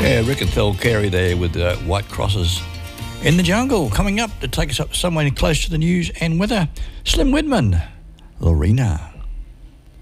Yeah, Rick and Phil Carey there with White Crosses in the Jungle. Coming up to take us up somewhere close to the news and weather, Slim Widman, Lorena.